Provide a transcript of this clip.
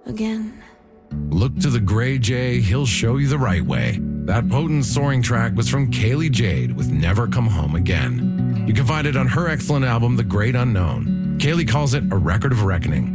again. Look to the Gray Jay, he'll show you the right way. That potent soaring track was from Kaylee Jade with Never Come Home Again. You can find it on her excellent album, The Great Unknown. Kaylee calls it a record of reckoning.